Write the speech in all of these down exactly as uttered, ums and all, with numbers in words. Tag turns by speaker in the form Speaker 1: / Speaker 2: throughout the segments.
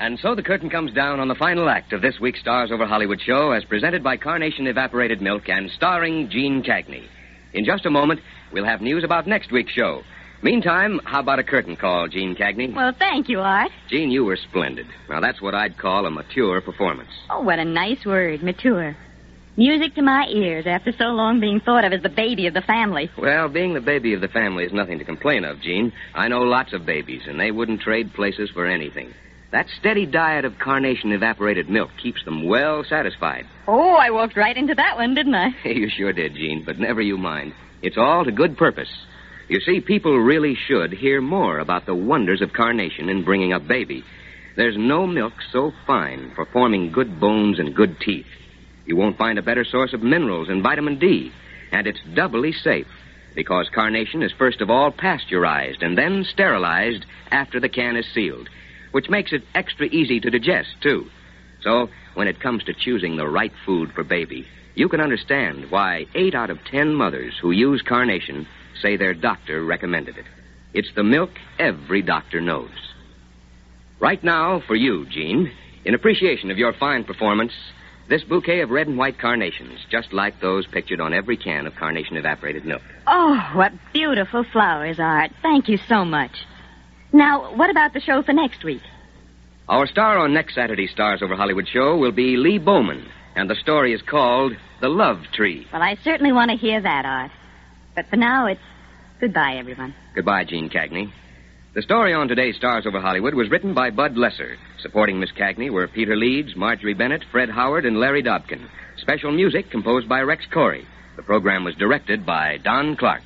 Speaker 1: And so the curtain comes down on the final act of this week's Stars Over Hollywood show as presented by Carnation Evaporated Milk and starring Gene Cagney. In just a moment, we'll have news about next week's show. Meantime, how about a curtain call, Gene Cagney?
Speaker 2: Well, thank you, Art.
Speaker 1: Gene, you were splendid. Now, that's what I'd call a mature performance.
Speaker 2: Oh, what a nice word, mature. Music to my ears after so long being thought of as the baby of the family.
Speaker 1: Well, being the baby of the family is nothing to complain of, Gene. I know lots of babies, and they wouldn't trade places for anything. That steady diet of Carnation Evaporated Milk keeps them well satisfied.
Speaker 2: Oh, I walked right into that one, didn't I?
Speaker 1: You sure did, Gene, but never you mind. It's all to good purpose. You see, people really should hear more about the wonders of Carnation in bringing up baby. There's no milk so fine for forming good bones and good teeth. You won't find a better source of minerals and vitamin D. And it's doubly safe, because Carnation is first of all pasteurized and then sterilized after the can is sealed, which makes it extra easy to digest, too. So, when it comes to choosing the right food for baby, you can understand why eight out of ten mothers who use Carnation say their doctor recommended it. It's the milk every doctor knows. Right now, for you, Gene, in appreciation of your fine performance, this bouquet of red and white carnations, just like those pictured on every can of Carnation Evaporated Milk.
Speaker 2: Oh, what beautiful flowers, Art. Thank you so much. Now, what about the show for next week?
Speaker 1: Our star on next Saturday's Stars Over Hollywood show will be Lee Bowman, and the story is called The Love Tree.
Speaker 2: Well, I certainly want to hear that, Art. But for now, it's goodbye, everyone.
Speaker 1: Goodbye, Gene Cagney. The story on today's Stars Over Hollywood was written by Bud Lesser. Supporting Miss Cagney were Peter Leeds, Marjorie Bennett, Fred Howard, and Larry Dobkin. Special music composed by Rex Corey. The program was directed by Don Clark.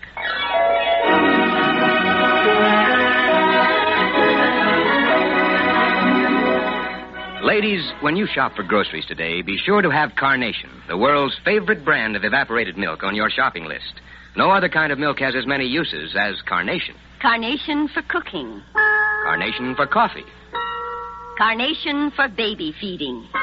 Speaker 1: Ladies, when you shop for groceries today, be sure to have Carnation, the world's favorite brand of evaporated milk, on your shopping list. No other kind of milk has as many uses as Carnation.
Speaker 3: Carnation for cooking.
Speaker 1: Carnation for coffee.
Speaker 3: Carnation for baby feeding.